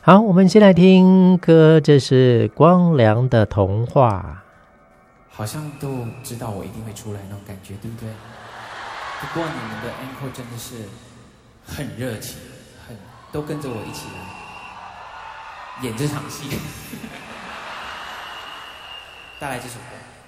好，我们先来听歌，这是光良的童话。 好像都知道我一定会出来那种感觉，对不对？不过你们的 encore 真的是很热情，都跟着我一起来演这场戏。带来这首歌。